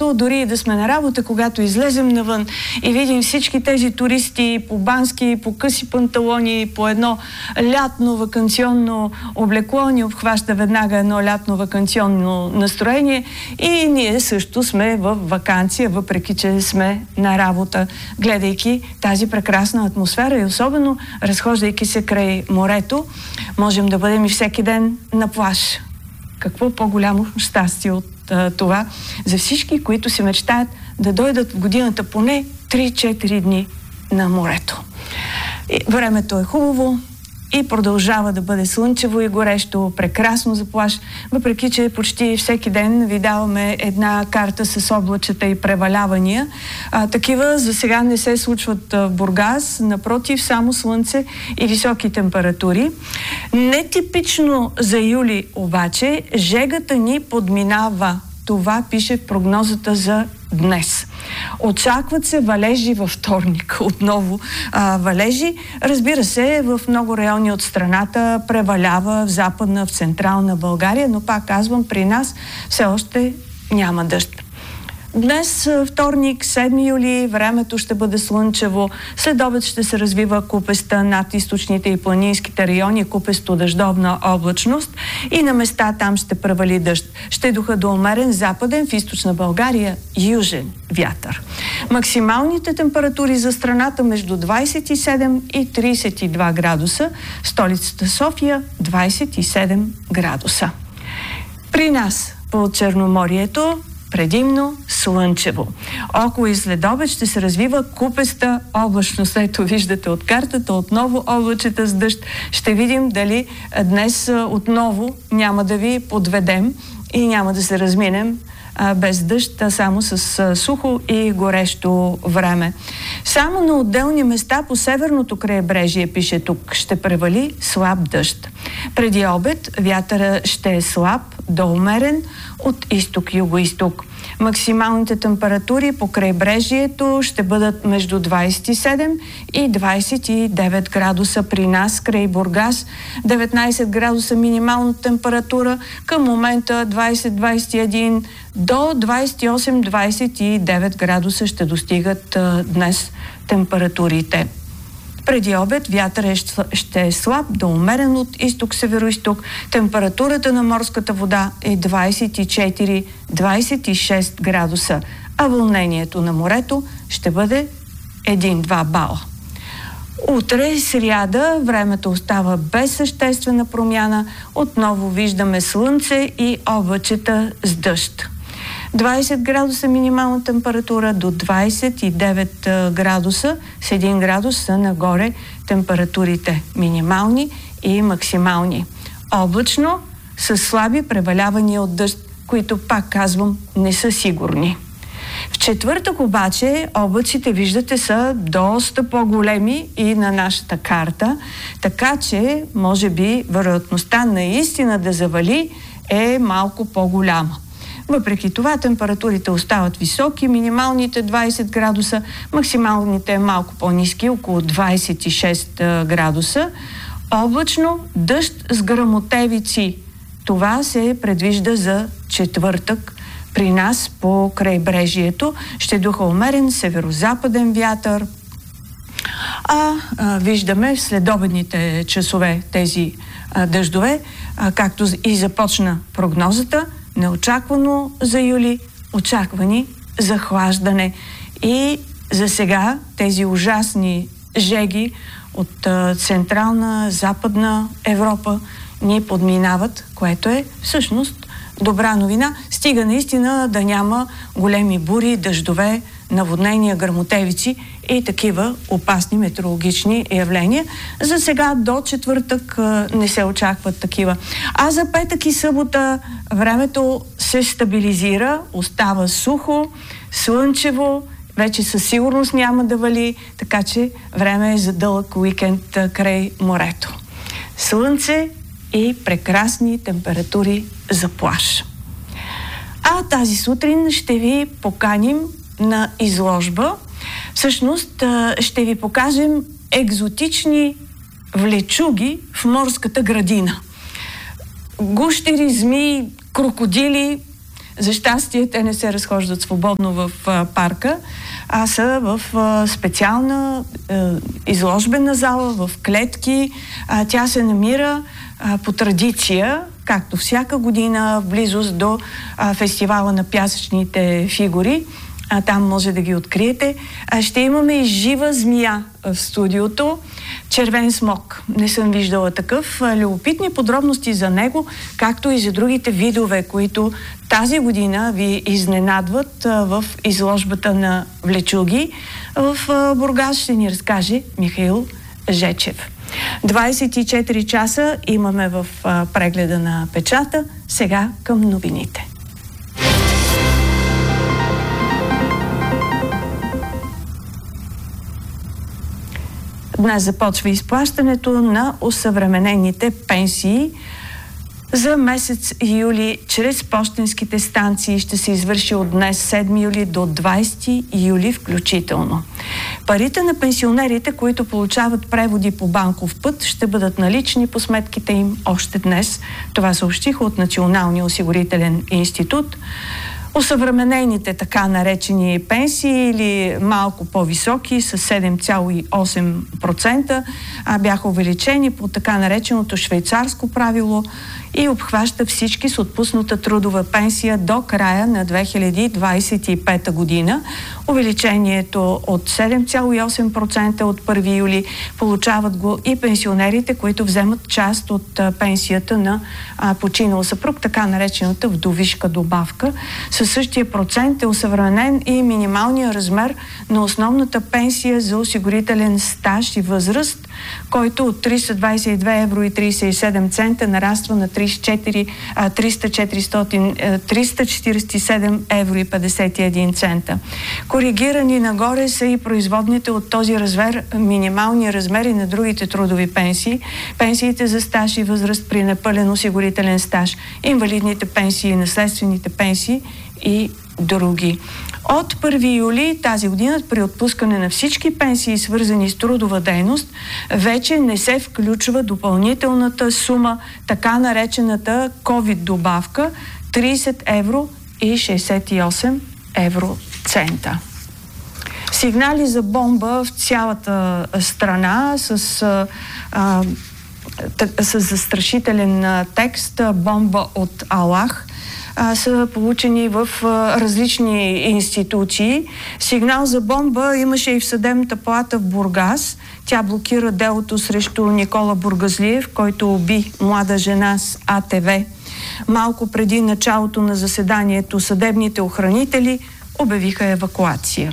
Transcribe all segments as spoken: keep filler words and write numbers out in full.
морето, дори и да сме на работа, когато излезем навън и видим всички тези туристи по бански, по къси панталони, по едно лятно ваканционно облекло, ни обхваща веднага едно лятно ваканционно настроение и ние също сме в ваканция, въпреки че сме на работа, гледайки тази прекрасна атмосфера и особено разхождайки се край морето, можем да бъдем и всеки ден на плаж. Какво по-голямо щастие от а, това за всички, които си мечтаят да дойдат в годината поне три-четири дни на морето. И времето е хубаво и продължава да бъде слънчево и горещо, прекрасно за плаж, въпреки че почти всеки ден ви даваме една карта с облачета и превалявания. А, такива за сега не се случват в Бургас, напротив, само слънце и високи температури. Нетипично за юли обаче, жегата ни подминава. Това пише в прогнозата за днес. Очакват се валежи във вторник. Отново а, валежи. Разбира се, в много райони от страната превалява в западна, в централна България, но пак казвам, при нас все още няма дъжд. Днес, вторник, седми юли, времето ще бъде слънчево. След обед ще се развива купеста над източните и планинските райони, купесто-дъждовна облачност и на места там ще превали дъжд. Ще духа до умерен западен, в източна България южен вятър. Максималните температури за страната между двадесет и седем и тридесет и два градуса, столицата София двадесет и седем градуса. При нас по Черноморието предимно слънчево. Около и след обед ще се развива купеста облачност. Ето виждате от картата отново облачета с дъжд. Ще видим дали днес отново няма да ви подведем и няма да се разминем а, без дъжд, а само с а, сухо и горещо време. Само на отделни места по северното крайбрежие, пише тук, ще превали слаб дъжд. Преди обед вятъра ще е слаб до умерен от изток-юго-исток. Максималните температури по крайбрежието ще бъдат между двадесет и седем и двадесет и девет градуса при нас, край Бургас, деветнадесет градуса минимална температура, към момента двадесет до двадесет и един, до двадесет и осем до двадесет и девет градуса ще достигат а, днес температурите. Преди обед вятър ще е слаб до умерен от изток-северо-исток. Температурата на морската вода е двадесет и четири до двадесет и шест градуса, а вълнението на морето ще бъде един-два бала. Утре, сряда, времето остава без съществена промяна. Отново виждаме слънце и облачета с дъжд. двадесет градуса минимална температура до двадесет и девет градуса, с един градус са нагоре температурите минимални и максимални. Облачно, с слаби превалявания от дъжд, които, пак казвам, не са сигурни. В четвъртък обаче облаците, виждате, са доста по-големи и на нашата карта, така че, може би, вероятността наистина да завали е малко по-голяма. Въпреки това, температурите остават високи, минималните двадесет градуса, максималните малко по-ниски, около двадесет и шест градуса. Облачно, дъжд с гръмотевици. Това се предвижда за четвъртък при нас по крайбрежието. Ще духа умерен северо-западен вятър. А, а виждаме в следобедните часове тези а, дъждове, а, както и започна прогнозата, неочаквано за юли, очаквани захлаждане. И за сега тези ужасни жеги от а, Централна, Западна Европа ни подминават, което е всъщност добра новина. Стига наистина да няма големи бури, дъждове, наводнения, гръмотевици и такива опасни метеорологични явления. За сега до четвъртък а, не се очакват такива. А за петък и събота времето се стабилизира, остава сухо, слънчево, вече със сигурност няма да вали, така че време е за дълъг уикенд а, край морето. Слънце и прекрасни температури за плаж. А тази сутрин ще ви поканим на изложба. Всъщност ще ви покажем екзотични влечуги в морската градина. Гущери, змии, крокодили, За щастие, те не се разхождат свободно в а, парка, а са в а, специална а, изложбена зала, в клетки. А, тя се намира а, по традиция, както всяка година, в близост до а, фестивала на пясъчните фигури. А, там може да ги откриете. А, ще имаме и жива змия в студиото. Червен смок. Не съм виждала такъв. А, любопитни подробности за него, както и за другите видове, които тази година ви изненадват а, в изложбата на влечуги. В а, Бургас ще ни разкаже Михаил Жечев. двадесет и четири часа имаме в а, прегледа на печата. Сега към новините. Днес започва изплащането на осъвременените пенсии за месец юли чрез пощенските станции. Ще се извърши от днес седми юли до двадесети юли включително. Парите на пенсионерите, които получават преводи по банков път, ще бъдат налични по сметките им още днес. Това съобщиха от Националния осигурителен институт. Осъвременените така наречени пенсии или малко по-високи с седем цяло и осем процента бяха увеличени по така нареченото швейцарско правило и обхваща всички с отпусната трудова пенсия до края на две хиляди двадесет и пета година. Увеличението от седем цяло и осем процента от първи юли получават го и пенсионерите, които вземат част от пенсията на а, починал съпруг, така наречената вдовишка добавка. Със същия процент е осъвременен и минималния размер на основната пенсия за осигурителен стаж и възраст, който от триста двадесет и две евро и тридесет и седем цента нараства на триста четиридесет и седем евро и петдесет и един цента. Коригирани нагоре са и производните от този размер минимални размери на другите трудови пенсии, пенсиите за стаж и възраст при непълен осигурителен стаж, инвалидните пенсии, наследствените пенсии и други. От първи юли тази година при отпускане на всички пенсии, свързани с трудова дейност, вече не се включва допълнителната сума, така наречената COVID добавка, тридесет евро и шестдесет и осем евроцента. Сигнали за бомба в цялата страна с, а, с застрашителен текст "Бомба от Аллах" са получени в различни институции. Сигнал за бомба имаше и в съдебната палата в Бургас. Тя блокира делото срещу Никола Бургазлиев, който уби млада жена с А Т В. Малко преди началото на заседанието съдебните охранители обявиха евакуация.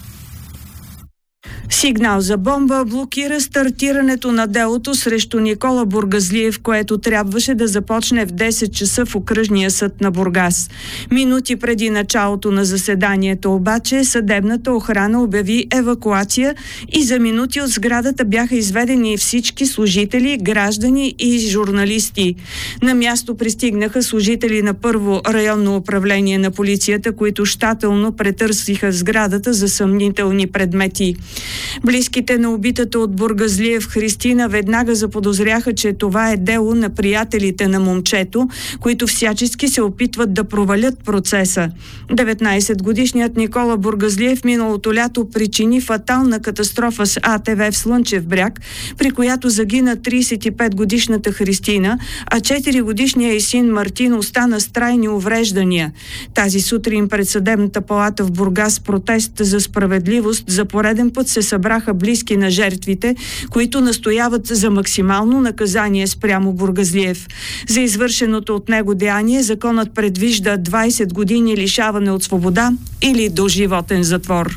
Сигнал за бомба блокира стартирането на делото срещу Никола Бургазлиев, което трябваше да започне в десет часа в окръжния съд на Бургас. Минути преди началото на заседанието обаче съдебната охрана обяви евакуация и за минути от сградата бяха изведени всички служители, граждани и журналисти. На място пристигнаха служители на първо районно управление на полицията, които щателно претърсиха сградата за съмнителни предмети. Близките на убитата от Бургазлиев Христина веднага заподозряха, че това е дело на приятелите на момчето, които всячески се опитват да провалят процеса. деветнадесетгодишният Никола Бургазлиев миналото лято причини фатална катастрофа с А Т В в Слънчев бряг, при която загина тридесет и петгодишната Христина, а четиригодишният й син Мартин остана с трайни увреждания. Тази сутрин пред съдебната палата в Бургас протест за справедливост за пореден път се събраха близки на жертвите, които настояват за максимално наказание спрямо Бургазлиев. За извършеното от него деяние законът предвижда двадесет години лишаване от свобода или доживотен затвор.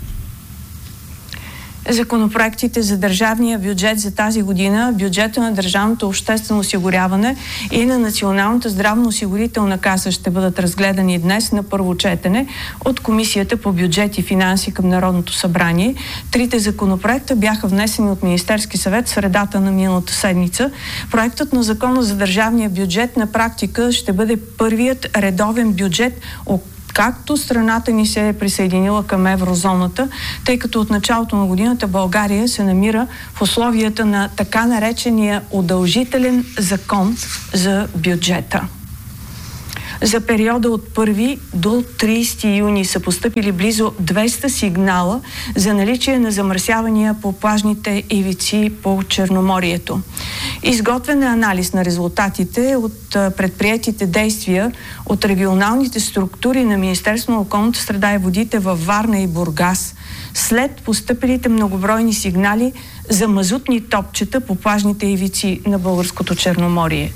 Законопроектите за държавния бюджет за тази година, бюджета на Държавното обществено осигуряване и на Националната здравноосигурителна каса ще бъдат разгледани днес на първо четене от Комисията по бюджет и финанси към Народното събрание. Трите законопроекта бяха внесени от Министерски съвет в средата на миналата седмица. Проектът на Закона за държавния бюджет на практика ще бъде първият редовен бюджет, както страната ни се е присъединила към еврозоната, тъй като от началото на годината България се намира в условията на така наречения удължителен закон за бюджета. За периода от първи до тридесети юни са постъпили близо двеста сигнала за наличие на замърсявания по плажните ивици по Черноморието. Изготвен е анализ на резултатите от предприетите действия от регионалните структури на Министерството на околната среда и водите във Варна и Бургас след постъпилите многобройни сигнали за мазутни топчета по плажните ивици на българското Черноморие.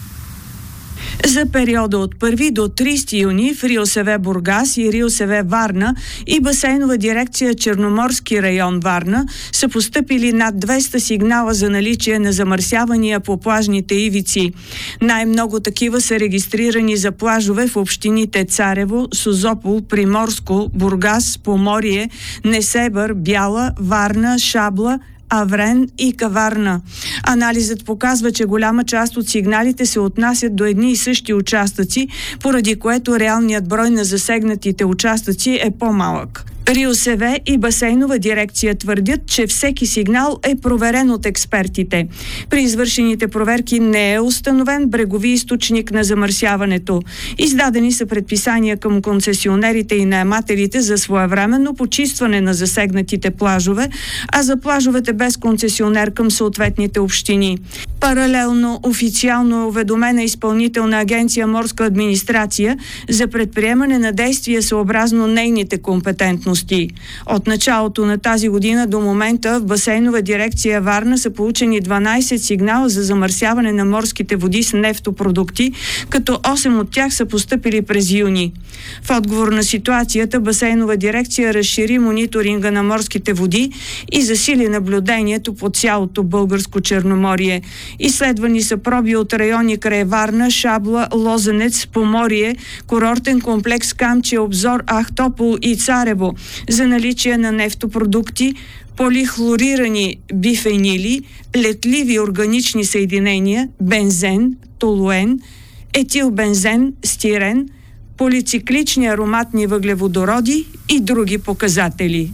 За периода от първи до тридесети юни в РИОСВ Бургас и РИОСВ Варна и Басейнова дирекция Черноморски район Варна са постъпили над двеста сигнала за наличие на замърсявания по плажните ивици. Най-много такива са регистрирани за плажове в общините Царево, Созопол, Приморско, Бургас, Поморие, Несебър, Бяла, Варна, Шабла, Аврен и Каварна. Анализът показва, че голяма част от сигналите се отнасят до едни и същи участъци, поради което реалният брой на засегнатите участъци е по-малък. РИОСВ и Басейнова дирекция твърдят, че всеки сигнал е проверен от експертите. При извършените проверки не е установен брегови източник на замърсяването. Издадени са предписания към концесионерите и наемателите за своевременно почистване на засегнатите плажове, а за плажовете без концесионер към съответните общини. Паралелно официално е уведомена Изпълнителна агенция Морска администрация за предприемане на действия съобразно нейните компетентности. От началото на тази година до момента в Басейнова дирекция Варна са получени дванадесет сигнала за замърсяване на морските води с нефтопродукти, като осем от тях са постъпили през юни. В отговор на ситуацията Басейнова дирекция разшири мониторинга на морските води и засили наблюдението по цялото българско Черноморие. Изследвани са проби от райони край Варна, Шабла, Лозенец, Поморие, курортен комплекс Камчия, Обзор, Ахтопол и Царево за наличие на нефтопродукти, полихлорирани бифенили, летливи органични съединения, бензен, толуен, етилбензен, стирен, полициклични ароматни въглеводороди и други показатели.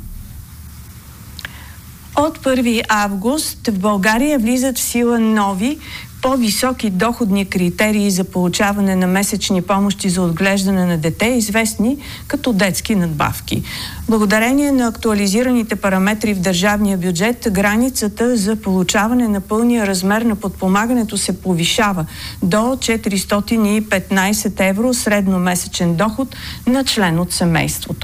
От първи август в България влизат в сила нови, по-високи доходни критерии за получаване на месечни помощи за отглеждане на дете, известни като детски надбавки. Благодарение на актуализираните параметри в държавния бюджет, границата за получаване на пълния размер на подпомагането се повишава до четиристотин и петнадесет евро средномесечен доход на член от семейството.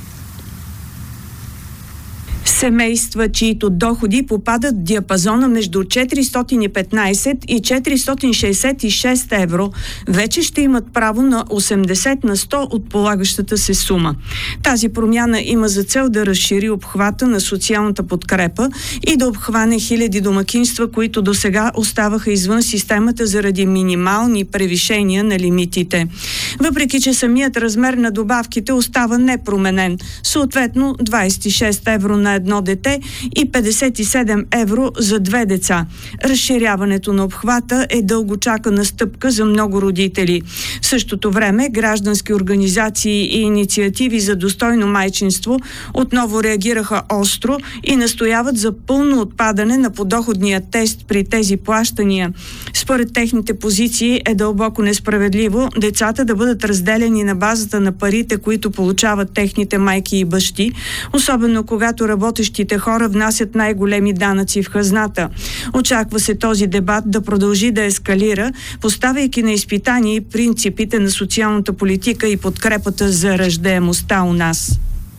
Семейства, чието доходи попадат в диапазона между четиристотин и петнадесет и четиристотин шестдесет и шест евро, вече ще имат право на осемдесет на сто от полагащата се сума. Тази промяна има за цел да разшири обхвата на социалната подкрепа и да обхване хиляди домакинства, които досега оставаха извън системата заради минимални превишения на лимитите. Въпреки че самият размер на добавките остава непроменен, съответно двадесет и шест евро на едно дете и петдесет и седем евро за две деца. Разширяването на обхвата е дългочакана стъпка за много родители. В същото време граждански организации и инициативи за достойно майчинство отново реагираха остро и настояват за пълно отпадане на подоходния тест при тези плащания. Според техните позиции е дълбоко несправедливо децата да бъдат разделени на базата на парите, които получават техните майки и бащи, особено когато работещите хора внасят най-големи данъци в хазната. Очаква се този дебат да продължи да ескалира, поставяйки на изпитание принципите на социалната политика и подкрепата за раждаемостта у нас.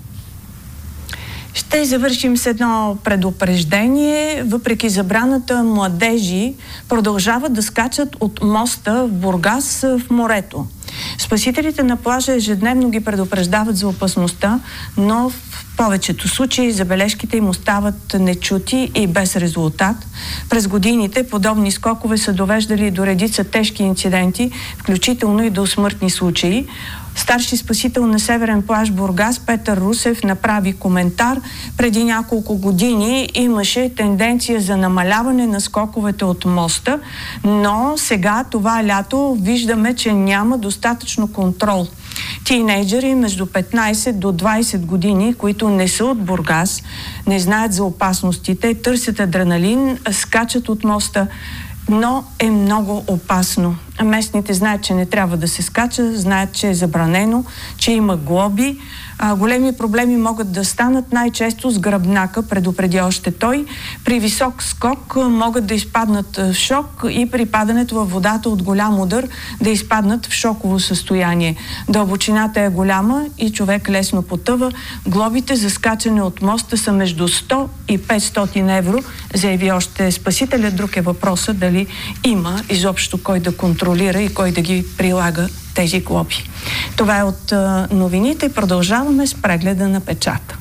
Ще завършим с едно предупреждение. Въпреки забраната, младежи продължават да скачат от моста в Бургас в морето. Спасителите на плажа ежедневно ги предупреждават за опасността, но в повечето случаи забележките им остават нечути и без резултат. През годините подобни скокове са довеждали до редица тежки инциденти, включително и до смъртни случаи. Старши спасител на Северен плаж Бургас Петър Русев направи коментар. Преди няколко години имаше тенденция за намаляване на скоковете от моста, но сега това лято виждаме, че няма достатъчно контрол. Тийнейджери между петнадесет до двадесет години, които не са от Бургас, не знаят за опасностите, търсят адреналин, скачат от моста, но е много опасно. Местните знаят, че не трябва да се скача, знаят, че е забранено, че има глоби. А, големи проблеми могат да станат най-често с гръбнака, предупреди още той. При висок скок могат да изпаднат в шок и при падането във водата от голям удар да изпаднат в шоково състояние. Дълбочината е голяма и човек лесно потъва. Глобите за скачане от моста са между сто и петстотин евро, заяви още спасителя. Друг е въпросът дали има изобщо кой да контролира и кой да ги прилага тези глоби. Това е от а, новините. Продължаваме с прегледа на печата.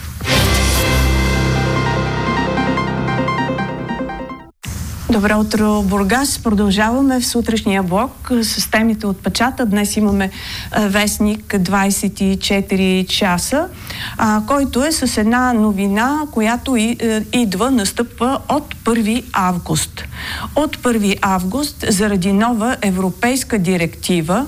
Добро утро, Бургас. Продължаваме в сутрешния блок с темите от печата. Днес имаме вестник двайсет и четири часа, а, който е с една новина, която и, е, идва, настъпва от първи август. От първи август, заради нова европейска директива,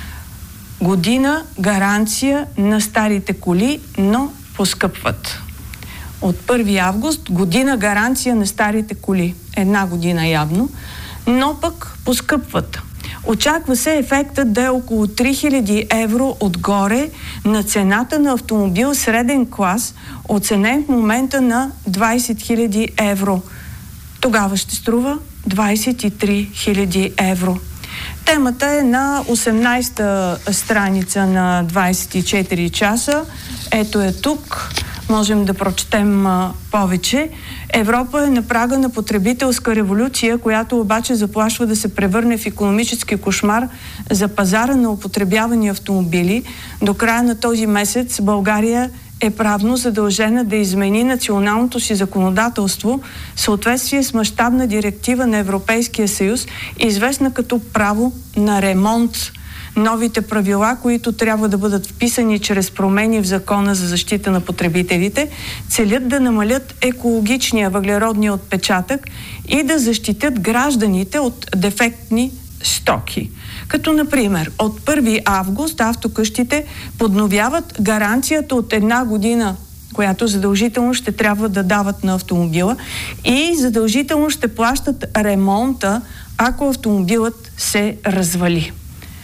година гаранция на старите коли, но поскъпват. От първи август година гаранция на старите коли. Една година явно, но пък поскъпват. Очаква се ефектът да е около три хиляди евро отгоре на цената на автомобил среден клас, оценен в момента на двайсет хиляди евро. Тогава ще струва двайсет и три хиляди евро. Темата е на осемнайсета страница на двайсет и четири часа. Ето е тук. Можем да прочетем а, повече. Европа е на прага на потребителска революция, която обаче заплашва да се превърне в икономически кошмар за пазара на употребявани автомобили. До края на този месец България е правно задължена да измени националното си законодателство в съответствие с мащабна директива на Европейския съюз, известна като право на ремонт. Новите правила, които трябва да бъдат вписани чрез промени в Закона за защита на потребителите, целят да намалят екологичния въглеродния отпечатък и да защитят гражданите от дефектни стоки. Като, например, от първи август автокъщите подновяват гаранцията от една година, която задължително ще трябва да дават на автомобила, и задължително ще плащат ремонта, ако автомобилът се развали.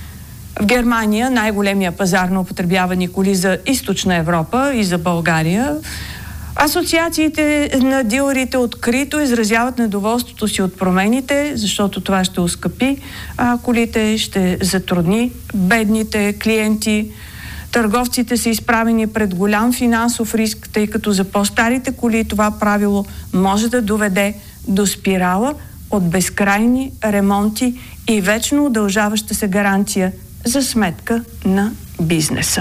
В Германия, най-големия пазар на употребявани коли за Източна Европа и за България, асоциациите на дилерите открито изразяват недоволството си от промените, защото това ще оскъпи а колите, ще затрудни бедните клиенти. Търговците са изправени пред голям финансов риск, тъй като за по-старите коли това правило може да доведе до спирала от безкрайни ремонти и вечно удължаваща се гаранция за сметка на бизнеса.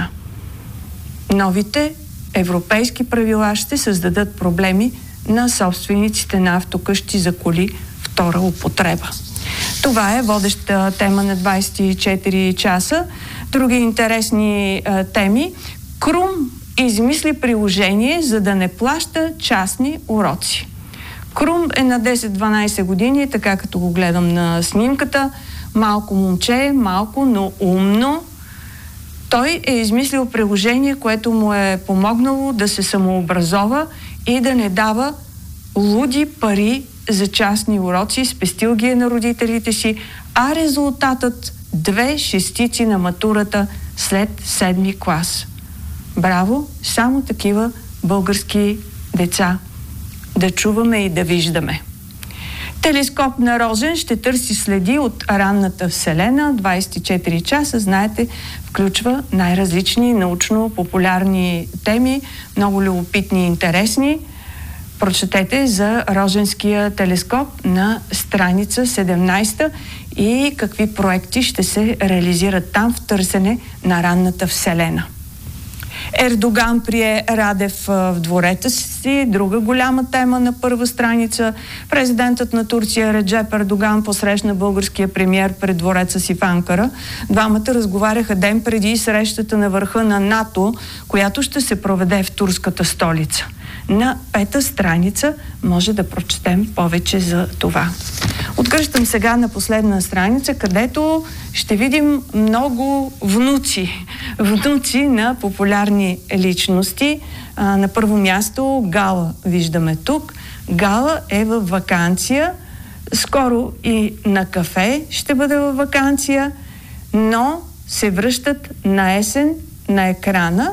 Новите европейски правила ще създадат проблеми на собствениците на автокъщи за коли втора употреба. Това е водеща тема на двайсет и четири часа. Други интересни а, теми. Крум измисли приложение, за да не плаща частни уроци. Крум е на десет-дванайсет години, така като го гледам на снимката. Малко момче, малко, но умно. Той е измислил приложение, което му е помогнало да се самообразова и да не дава луди пари за частни уроци, спестил ги е на родителите си, а резултатът две шестици на матурата след седми клас. Браво! Само такива български деца да чуваме и да виждаме. Телескоп на Рожен ще търси следи от ранната Вселена. двайсет и четири часа, знаете, включва най-различни научно-популярни теми, много любопитни и интересни. Прочетете за Роженския телескоп на страница седемнайсета и какви проекти ще се реализират там в търсене на ранната Вселена. Ердоган прие Радев в дворета си, друга голяма тема на първа страница. Президентът на Турция Реджеп Ердоган посрещна българския премиер пред двореца си в Анкара. Двамата разговаряха ден преди срещата на върха на НАТО, която ще се проведе в турската столица. На пета страница може да прочетем повече за това. Отгръщам сега на последна страница, където ще видим много внуци. Внуци на популярни личности. А, на първо място Гала виждаме тук. Гала е във ваканция Скоро и на кафе ще бъде във ваканция, но се връщат на есен на екрана.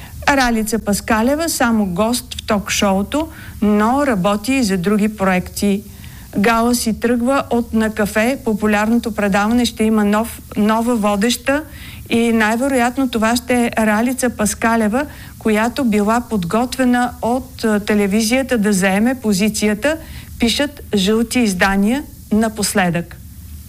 Ралица Паскалева само гост в ток-шоуто, но работи и за други проекти. Гала си тръгва от На кафе. Популярното предаване ще има нов, нова водеща и най-вероятно това ще е Ралица Паскалева, която била подготвена от телевизията да заеме позицията, пишат жълти издания напоследък.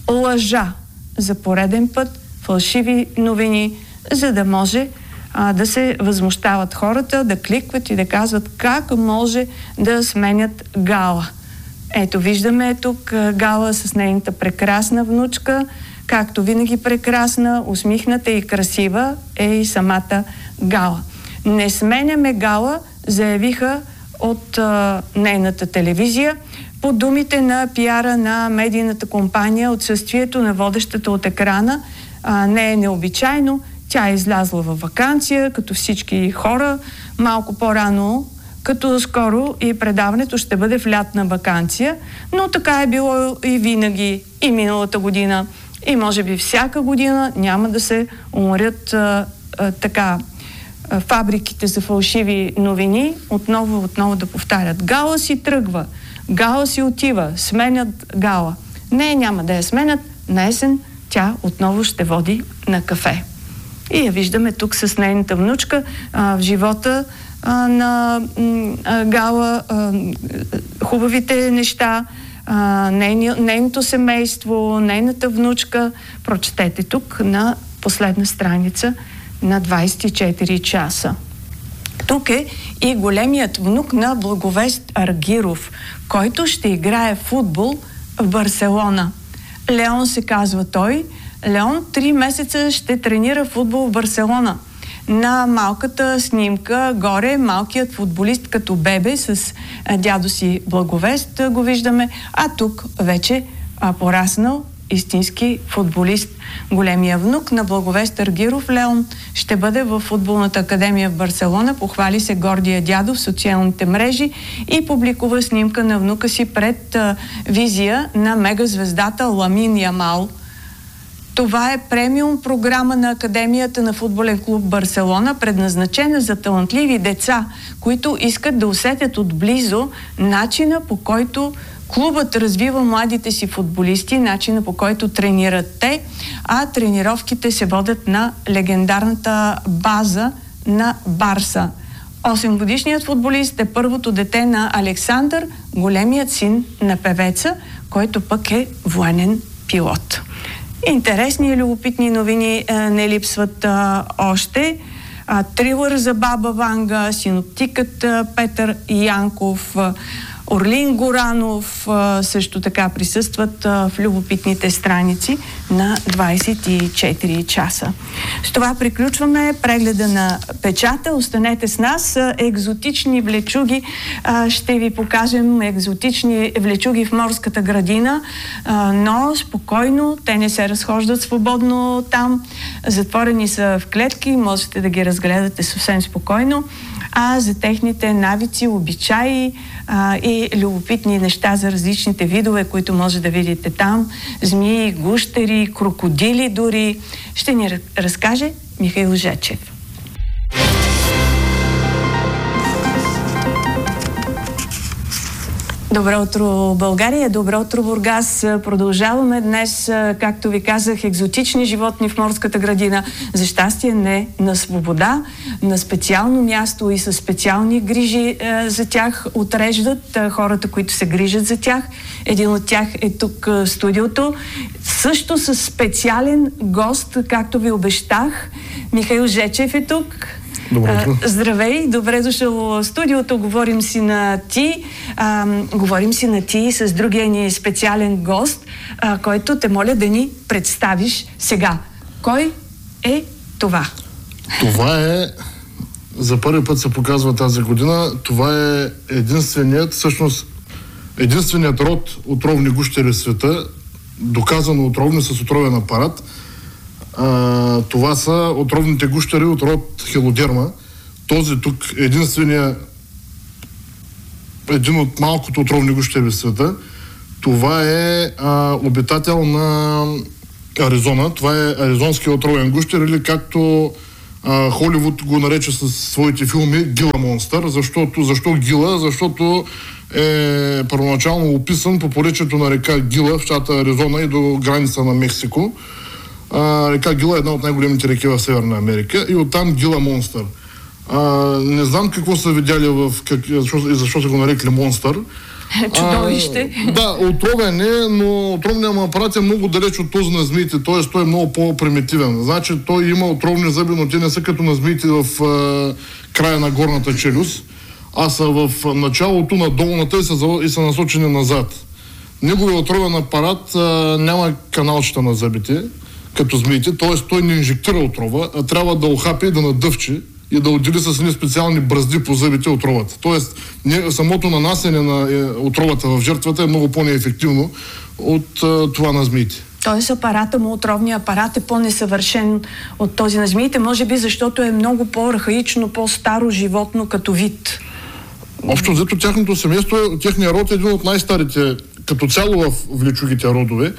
Лъжа за пореден път, фалшиви новини, за да може а, да се възмущават хората, да кликват и да казват как може да сменят Гала. Ето, виждаме тук Гала с нейната прекрасна внучка, както винаги прекрасна, усмихната и красива е и самата Гала. Не сменяме Гала, заявиха от а, нейната телевизия. По думите на пиара на медийната компания, отсъствието на водещата от екрана а, не е необичайно. Тя е излязла във ваканция, като всички хора, малко по-рано, като скоро и предаването ще бъде в лятна ваканция, но така е било и винаги, и миналата година, и може би всяка година. Няма да се уморят а, а, така а, фабриките за фалшиви новини, отново отново да повтарят. Гала си тръгва, Гала си отива, сменят Гала. Не, няма да я сменят, на есен тя отново ще води На кафе. И я виждаме тук с нейната внучка а, в живота а, на а, Гала, а, хубавите неща, а, нейни, нейното семейство, нейната внучка. Прочетете тук на последна страница на двайсет и четири часа. Тук е и големият внук на Благовест Аргиров, който ще играе футбол в Барселона. Леон се казва той. Леон три месеца ще тренира футбол в Барселона. На малката снимка горе малкият футболист като бебе с дядо си Благовест го виждаме, а тук вече а, пораснал истински футболист. Големия внук на Благовест Аргиров, Леон, ще бъде в футболната академия в Барселона. Похвали се гордия дядо в социалните мрежи и публикува снимка на внука си пред а, визия на мегазвездата Ламин Ямал. Това е премиум програма на Академията на футболен клуб Барселона, предназначена за талантливи деца, които искат да усетят отблизо начина, по който клубът развива младите си футболисти, начина, по който тренират те, а тренировките се водят на легендарната база на Барса. осемгодишният футболист е първото дете на Александър, големият син на певеца, който пък е военен пилот. Интересни и любопитни новини е, не липсват е, още. А, трилър за Баба Ванга, синоптикът е, Петър Янков, е, Орлин Горанов е, също така присъстват е, в любопитните страници на двайсет и четири часа. С това приключваме прегледа на печата. Останете с нас. Екзотични влечуги. Е, ще ви покажем екзотични влечуги в морската градина, е, но спокойно. Те не се разхождат свободно там. Затворени са в клетки. Можете да ги разгледате съвсем спокойно. А за техните навици, обичаи а, и любопитни неща за различните видове, които може да видите там, змии, гущери, крокодили дори, ще ни разкаже Михаил Жечев. Добро утро, България! Добро утро, Бургас! Продължаваме днес, както ви казах, екзотични животни в морската градина. За щастие не на свобода, на специално място и със специални грижи е, за тях отреждат е, хората, които се грижат за тях. Един от тях е тук в студиото. Също с специален гост, както ви обещах. Михаил Жечев е тук. Добро утро. Здравей, добре дошъл в студиото. Говорим си на ти. А, говорим си на ти с другия ни специален гост, а, който те моля да ни представиш сега. Кой е това? Това е, за първи път се показва тази година, това е единственият, всъщност, единственият род отровни гущери в света, доказано отровни с отровен апарат. А, това са отровните гущери от род Хелодерма. Този тук е единствения, един от малкото отровни гущери в света, Това е а, обитател на Аризона. Това е аризонския отровен гущер, или както а, Холивуд го нарече със своите филми Гила монстър. Защото, защо Гила? Защото е първоначално описан по поречието на река Гила в щата Аризона и до граница на Мексико. А, река Гила е една от най-големите реки в Северна Америка и оттам Гила монстър. А, не знам какво са видяли в как, защо, и защо са го нарекли монстър. Чудовище. А, да, отровен е, но отровният му апарат е много далеч от този на змиите, т.е. той е много по-примитивен. Значи той има отровни зъби, но те не са като на змиите в а, края на горната челюст, а са в началото на долната и са, и са насочени назад. Неговият отровен апарат а, няма каналчета на зъбите, като змиите, т.е. той не инжектира отрова, а трябва да охапе и да надъвче и да отдели с едни специални бръзди по зъбите отровата. Тоест, не, самото нанасене на е, отровата в жертвата е много по-неефективно от е, това на змиите. Тоест апарата му, отровният апарат е по-несъвършен от този на змиите, може би защото е много по-архаично, по-старо животно като вид. Общо взето тяхното семейство, техният род е един от най-старите като цяло в влечугите родове.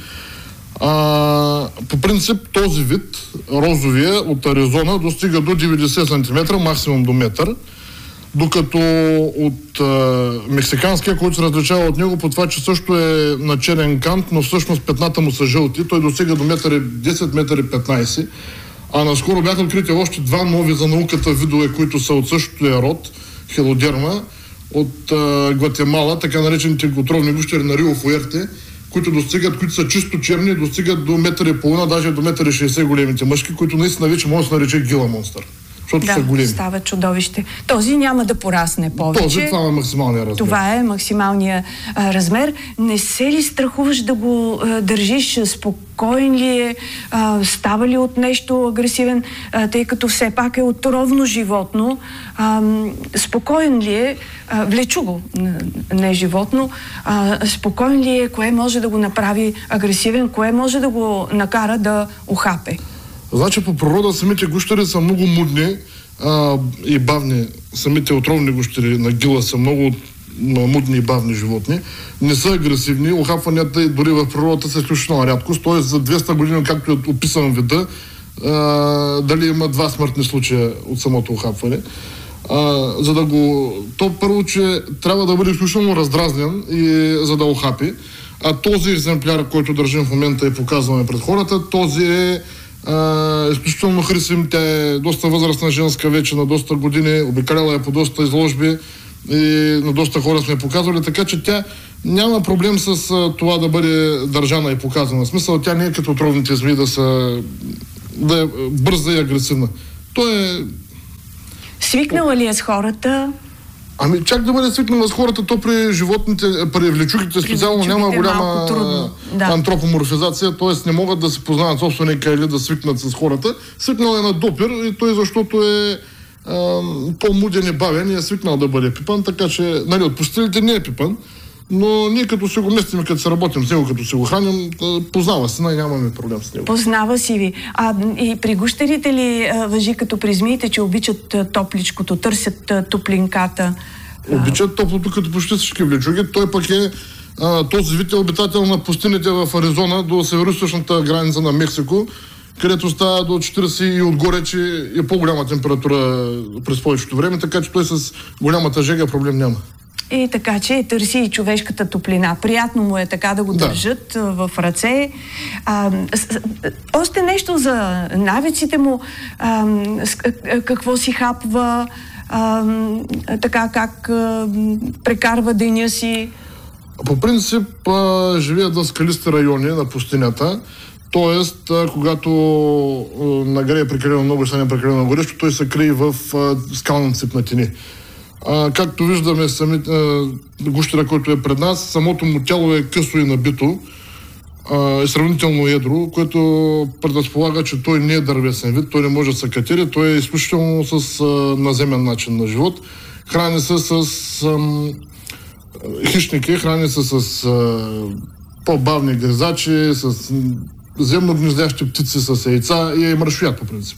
А, по принцип този вид, розовия от Аризона, достига до деветдесет сантиметра, максимум до метър, докато от а, мексиканския, който се различава от него по това, че също е на черен кант, но всъщност петната му са жълти, той достига до метър десет, метър петнайсет, а наскоро бяха открити още два нови за науката видове, които са от същия род, хелодерма, от а, Гватемала, така наречените отровни гущери на Рио Фуерте, които достигат, които са чисто черни, достигат до метър и половина, даже до метър и шейсет големите мъжки, които наистина вече може да се нарече Гила монстър. Защото да, са големи. става чудовище. Този няма да порасне повече. Този, това е максималния размер. Това е максималния а, размер. Не се ли страхуваш да го а, държиш? Спокоен ли е? А, става ли от нещо агресивен? А, тъй като все пак е отровно животно. А, спокоен ли е? А, влечу го, не животно. А, спокоен ли е? Кое може да го направи агресивен? Кое може да го накара да ухапе? Значи по природа самите гущери са много мудни а, и бавни. Самите отровни гущери на Гила са много мудни и бавни животни. Не са агресивни. Охапванията и дори в природата са изключително рядкост. Т.е. за двеста години, както е описан вида, а, дали има два смъртни случая от самото охапване. А, за да го... То първо, че трябва да бъде изключително раздразнен и, за да охапи. А този екземпляр, който държим в момента и показваме пред хората, този е Uh, изключително хрисим, тя е доста възрастна женска вече, на доста години, обикаляла е по доста изложби и на доста хора сме показвали, така че тя няма проблем с uh, това да бъде държана и показана. В смисъл, тя не е като отровните змии да, са, да е бърза и агресивна. То е... Свикнала ли е с хората? Ами чак да бъде свикнала с хората, то при животните, при влечугите специално няма голяма да. антропоморфизация, т.е. не могат да се познават собственика или да свикнат с хората. Свикнал е на допир и той защото е а, по-муден и бавен и е свикнал да бъде пипан, така че, нали, от посетителите не е пипан, но ние като си го местим, като се работим с него, като си го храним, познава се, нямаме проблем с него. Познава си ви. А и при гущерите ли а, въжи като при змиите, че обичат а, топличкото, търсят а, топлинката? Обичат топлото като почти всички влечуги. Той пък е а, този вид е обитател на пустините в Аризона до североизточната граница на Мексико, където става до четирийсет и отгоре, че е по-голяма температура през повечето време, така че той с голямата жега проблем няма. И така, че търси и човешката топлина. Приятно му е така да го да. държат в ръце. А, с, още нещо за навиците му. А, с, какво си хапва, а, така как а, прекарва деня си. По принцип а, живеят в скалисти райони на пустинята. Тоест, а, когато а, нагрее прекалено много и стане прекалено горещо, той се крие в а, скални цепнатини. А, както виждаме, сами, а, гущера, който е пред нас, самото му тяло е късо и набито, а, е сравнително едро, което предразполага, че той не е дървесен вид, той не може да се катери, той е изключително с а, наземен начин на живот. Храни се с а, хищники, храни се с а, по-бавни гризачи, с земно гнездящи птици с яйца и е мършоят по принцип.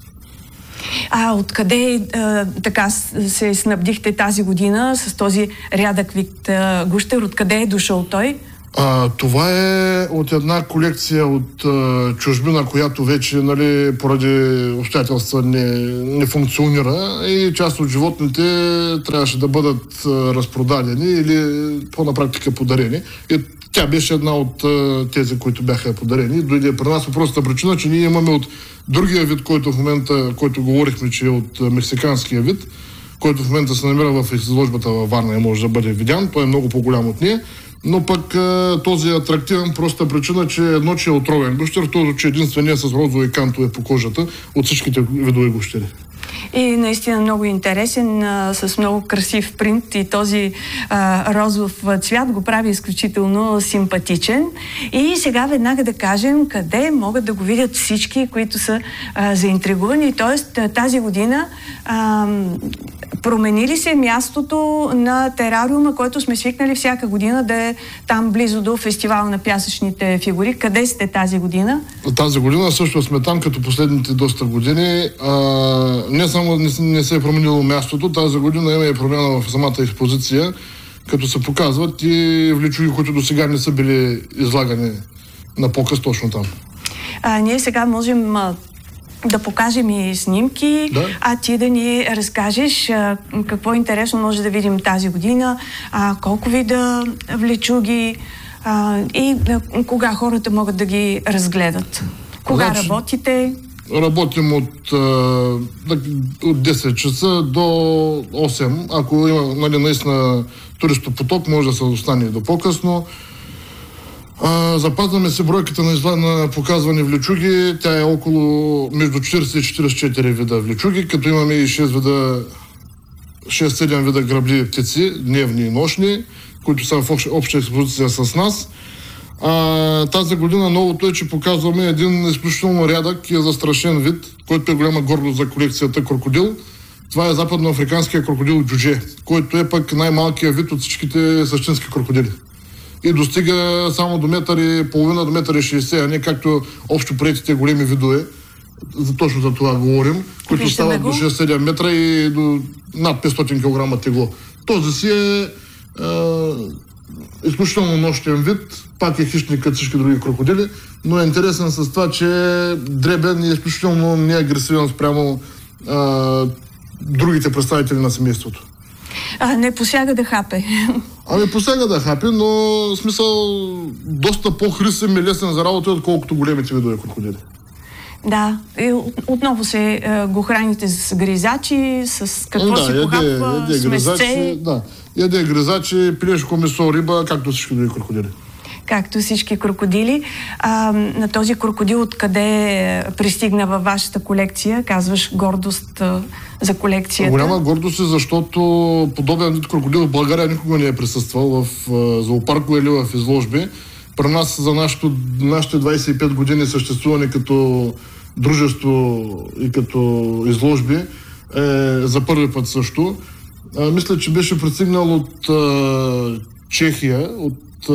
А откъде а, така се снабдихте тази година с този рядък вид а, гущер? Откъде е дошъл той? А, това е от една колекция от а, чужбина, която вече, нали, поради обстоятелства не, не функционира и част от животните трябваше да бъдат а, разпродадени или по-на практика подарени. И тя беше една от а, тези, които бяха подарени. Дойде при нас по простата причина, че ние имаме от другия вид, който в момента, който говорихме, че е от а, мексиканския вид, който в момента се намира в изложбата във Варна и може да бъде видян. Той е много по-голям от ние. Но пък този е атрактивен проста причина, че едно, че е отровен гущер, второ, че единствения с розови кантове по кожата от всичките видове гущери. И наистина много интересен, а, с много красив принт и този а, розов цвят го прави изключително симпатичен. И сега веднага да кажем къде могат да го видят всички, които са а, заинтригувани. Тоест тази година а, промени ли се мястото на терариума, който сме свикнали всяка година да е там близо до фестивала на пясъчните фигури? Къде сте тази година? Тази година също сме там, като последните доста години. А, не само не, не се е променило мястото, тази година има и промяна в самата експозиция, като се показват и влечуги, които до сега не са били излагани на показ точно там. А, ние сега можем а, да покажем и снимки, да. А ти да ни разкажеш а, какво интересно може да видим тази година, а, колко вида влечуги а, и а, кога хората могат да ги разгледат. Кога значи, работите? Работим от, от десет часа до осем. Ако има, нали, наистина туристопоток, може да се остане и до по-късно. А, запазваме се бройката на, на показвани влечуги. Тя е около между четиридесет и четиридесет и четири вида влечуги, като имаме и шест вида, шест-седем вида грабливи птици, дневни и нощни, които са в обща експозиция с нас. А, тази година новото е, че показваме един изключително рядък и застрашен вид, който е голяма гордост за колекцията крокодил. Това е западноафриканския крокодил джудже, който е пък най-малкият вид от всичките същински крокодили. И достига само до метър и половина, до метър и шейсет, а не както общо приетите големи видове. За, точно за това говорим, които стават до шест-седем метра и до над петстотин килограма тегло. Този си е, е изключително нощен вид, пак е хищник като всички други крокодили, но е интересен с това, че е дребен и изключително неагресивен спрямо е, другите представители на семейството. А, не посяга да хапе. Ами посяга да хапе, но в смисъл доста по-хрисен и лесен за работа, отколкото големите видове крокодили. Да, и отново се е, го храните с гризачи, с какво да, си яде, похапва, яде, с месце. Да, яде гризачи, пилешко месо, риба, както всички други крокодили. Както всички крокодили. А, на този крокодил откъде пристигна във вашата колекция? Казваш гордост а, за колекцията. Голяма гордост е, защото подобен вид крокодил в България никога не е присъствал в а, зоопаркове или в изложби. При нас за нашото, нашите двадесет и пет години съществуване като дружество и като изложби е за първи път също. А, мисля, че беше пристигнал от а, Чехия, от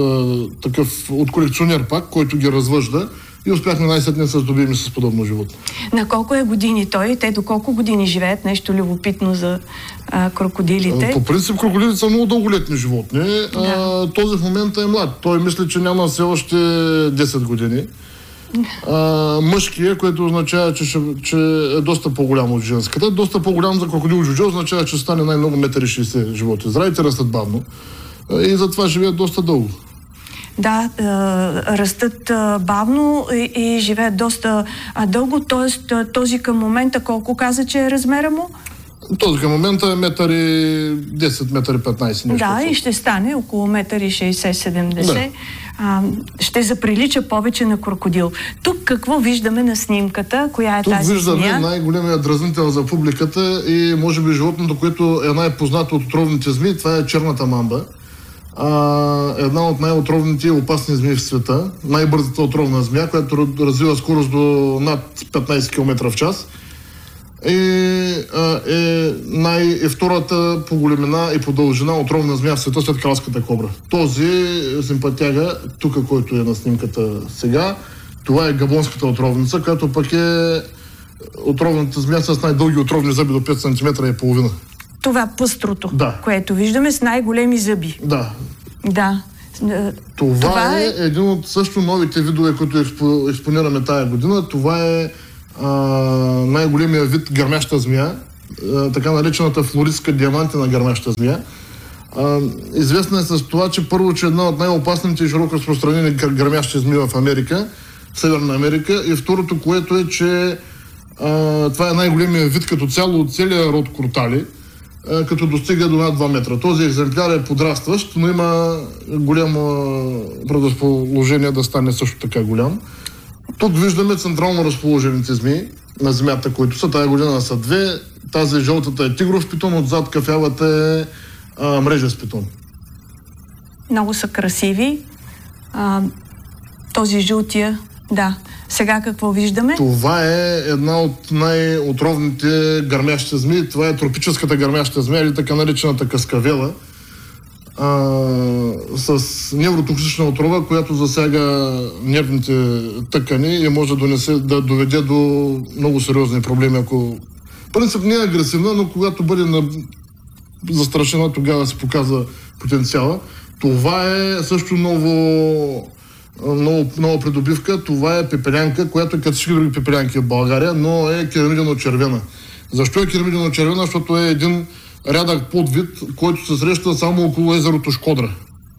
такъв, от колекционер пак, който ги развъжда и успяхме най-сетне да се здобием с подобно животно. На колко е години той? Те до колко години живеят? Нещо любопитно за а, крокодилите. По принцип крокодилите са много дълголетни животни. Да. А, този в момента е млад. Той мисля, че няма все още десет години. А, мъжки е, което означава, че, ще, че е доста по-голям от женската. Доста по-голям за крокодил джудже означава, че стане най-много метър и шейсет животи. Здравите растат бавно. И затова живеят доста дълго. Да, е, растат е, бавно и, и живеят доста е, дълго. Тоест, е, този към момента колко каза, че е размера му? Този към момента е метър и десет, метър и петнайсет. Нещо да, това. И ще стане около метър и шейсет-седемдесет. Да. А, ще заприлича повече на крокодил. Тук какво виждаме на снимката? Коя е Тук тази виждаме змия? най-големия дразнител за публиката и може би животното, което е най-познато от отровните змии, това е черната мамба. А, една от най-отровните и опасни змии в света, най-бързата отровна змия, която развива скорост до над петнайсет километра в час. И а, е, най- е втората по големина и по дължина отровна змия в света след кралската кобра. Този симпатяга, тук, който е на снимката сега, това е габонската отровница, която пък е отровната змия с най-дълги отровни зъби до пет сантиметра и половина. Това пъстрото, да. което виждаме с най-големи зъби. Да. Да. Това, Това е един от също новите видове, които експо, експонираме тая година. Това е а, най-големия вид гърмяща змия, а, така наречената флористка диамантена гърмяща змия. А, известна е с това, че първо, че една от най-опасните и широко разпространени гърмящи змии в Америка, Северна Америка, и второто, което е, че а, това е най-големия вид като цяло от целия род кротали, а, като достига до над два метра. Този екземпляр е подрастващ, но има голямо предразположение да стане също така голям. Тук виждаме централно разположените змии на земята, които са. Тая година са две. Тази жълтата е тигров питон, отзад кафявата е а, мрежест питон. Много са красиви. А, този жълтия, да. Сега какво виждаме? Това е една от най-отровните гърмящи змии. Това е тропическата гърмяща змия или така наречената каскавела, а, с невротоксична отрова, която засяга нервните тъкани и може да, донесе, да доведе до много сериозни проблеми. Ако принцип не е агресивна, но когато бъде на... застрашена, тогава се показва потенциала. Това е също ново, ново, нова придобивка. Това е пепелянка, която е като всички други пепелянки в България, но е керамидено-червена. Защо е керамидено-червена? Защото е един рядък подвид, който се среща само около езерото Шкодра.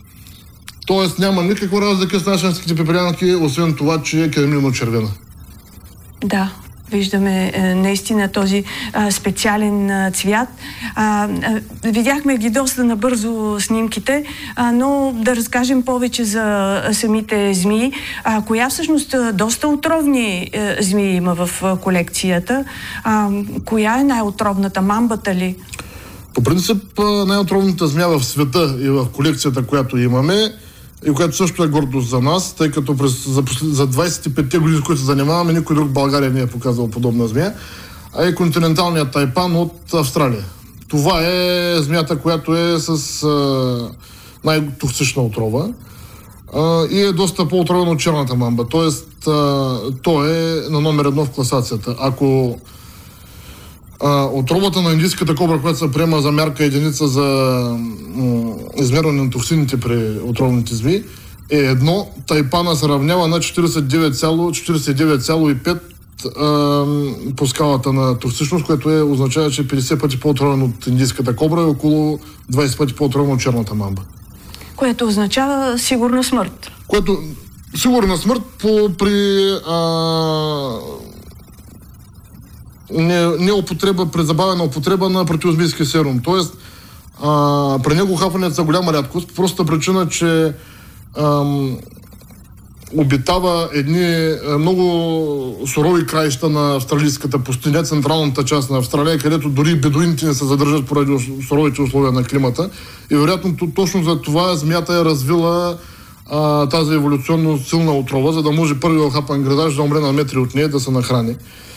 Тоест няма никаква разлика с нашинските пепелянки, освен това, че е керамидено-червена. Да. Виждаме е, наистина този а, специален а, цвят. А, а, видяхме ги доста набързо снимките, а, но да разкажем повече за а, самите змии. А, коя всъщност а, доста отровни а, змии има в а, колекцията? А, коя е най-отровната? Мамбата ли? По принцип най-отровната змия в света и в колекцията, която имаме, и която също е гордост за нас, тъй като през, за, за двайсет и петте години, с които се занимаваме, никой друг в България не е показал подобна змия, а е континенталният тайпан от Австралия. Това е змията, която е с а, най-токсична отрова а, и е доста по-отровена от черната мамба, т.е. то е на номер едно в класацията. Ако Uh, отровата на индийската кобра, която се приема за мярка единица за м- измерване на токсините при отровните змии, е едно. Тайпана се равнява на четирийсет и девет цяло и пет uh, по скалата на токсичност, което е, означава, че е петдесет пъти по-отровен от индийската кобра и около двайсет пъти по-отровен от черната мамба. Което означава сигурна смърт. Което сигурна смърт по, при uh, Не, не употреба, при забавена употреба на противозмийски серум. Тоест, а, при него хапването са голяма рядкост, по простата причина, че ам, обитава едни много сурови краища на австралийската пустиня, централната част на Австралия, където дори бедуините не се задържат поради суровите условия на климата. И вероятно точно за това змията е развила а, тази еволюционно силна отрова, за да може първият хапан градач да умре на метри от нея да се нахрани.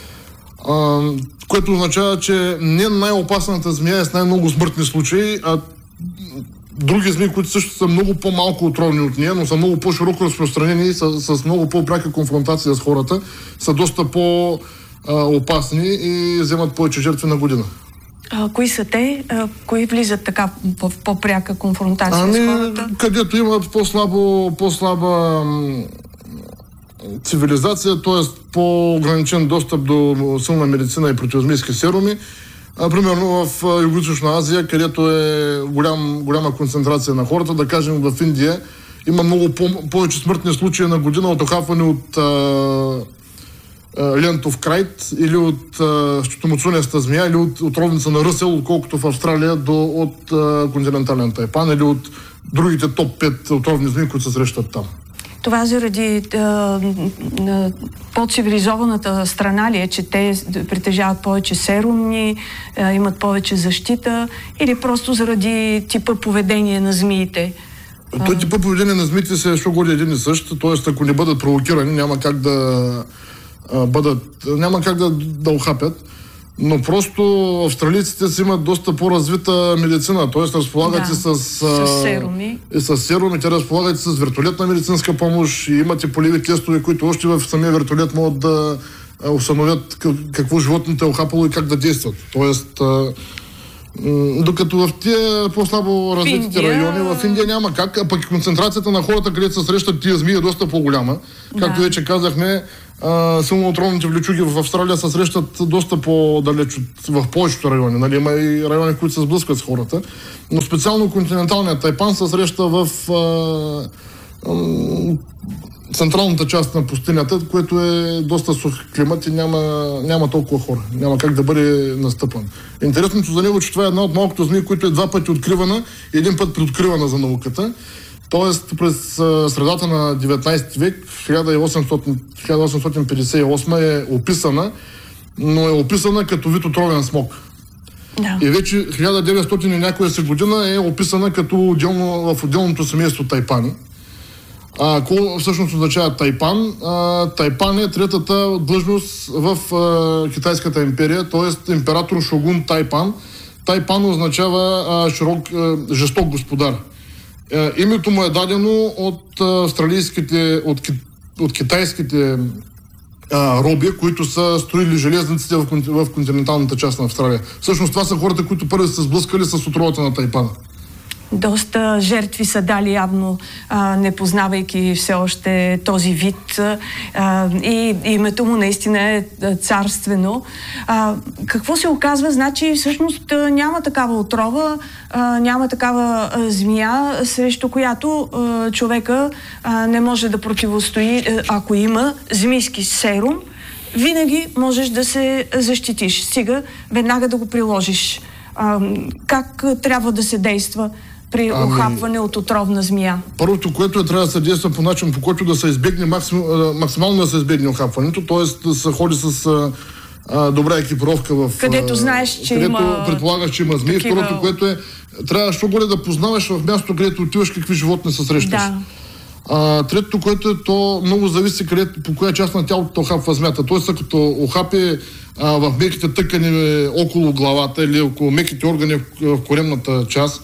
Uh, което означава, че не най-опасната змия е с най-много смъртни случаи, а други змии, които също са много по-малко отровни от нея, но са много по-широко разпространени и с, с много по-пряка конфронтация с хората, са доста по-опасни и вземат повече жертви на година. А, кои са те? А, кои влизат така в по-пряка конфронтация ами, с хората? Където има по-слабо, по-слаба цивилизация, т.е. по-ограничен достъп до силна медицина и противозмийски серуми. А, примерно в Югоизточна Азия, където е голям, голяма концентрация на хората, да кажем в Индия, има много по- повече смъртни случаи на година от охапване от а, а, лентов крайт или от щитомуцунеста змия или от отровница на ръсел, отколкото в Австралия до, от а, континентален тайпан или от другите топ пет отровни змии, които се срещат там. Това заради а, по-цивилизованата страна ли е, че те притежават повече серумни, а, имат повече защита, или просто заради типа поведение на змиите? Той типа поведение на змиите се що годи един и същ, т.е. ако не бъдат провокирани, няма как да а, бъдат, няма как да, да охапят. Но просто австралийците си имат доста по-развита медицина, т.е. разполагат да, и с, с серуми. И с серуми, те разполагат и с вертолетна медицинска помощ и имат и полеви тестове, които още в самия вертолет могат да установят какво животното е охапало и как да действат. Тоест, Докато в тия по-слабо развитите Индия... райони, в Индия няма как, а пък концентрацията на хората, където се срещат тия змии е доста по-голяма. Да. Както вече казахме, силно отровните влечуги в Австралия се срещат доста по-далеч от, в повечето райони. Нали? Има и райони, които се сблъскват с хората. Но специално континенталният Тайпан се среща в а, а, централната част на пустинята, което е доста сух климат и няма, няма толкова хора. Няма как да бъде настъпан. Интересното за него, че това е една от малкото змии, които е два пъти откривана и един път преоткривана за науката. Тоест през средата на деветнайсети век, хиляда осемстотин петдесет и осма е описана, но е описана като вид отровен смок. Да. И вече хиляда деветстотин и някоя си година е описана като отделно, в отделното семейство тайпани. А, какво всъщност означава Тайпан? А, Тайпан е третата длъжност в а, Китайската империя, т.е. император Шогун Тайпан. Тайпан означава а, широк, а, жесток господар. А, името му е дадено от австралийските, от, от китайските а, роби, които са строили железниците в, в континенталната част на Австралия. Всъщност това са хората, които първи са сблъскали с отровата на Тайпана. Доста жертви са дали явно, а, не познавайки все още този вид, а, и името му наистина е царствено. А, какво се оказва? Значи всъщност няма такава отрова, а, няма такава а, змия, срещу която а, човека а, не може да противостои, ако има змийски серум. Винаги можеш да се защитиш. Стига веднага да го приложиш. А, как трябва да се действа при ами, охапване от отровна змия? Първото, което е, трябва да се действа по начин, по който да се избегне максим, максимално да се избегне охапването, т.е. да се ходи с а, а, добра екипировка в... Където знаеш, че където има... предполагаш, че има змии. Такива... Второто, което е, трябва що горе да познаваш в място, където отиваш, какви животни се срещаш. Да. А, третото, което е, то много зависи където, по коя част на тялото охапва змията. Тоест, като охапи а, в меките тъкани около главата или около меките органи в коремната част,